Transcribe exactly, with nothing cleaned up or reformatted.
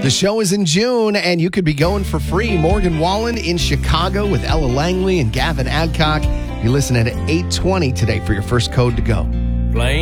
The show is in June, and you could be going for free. Morgan Wallen in Chicago with Ella Langley and Gavin Adcock. You listen at eight twenty today for your first code to go. Play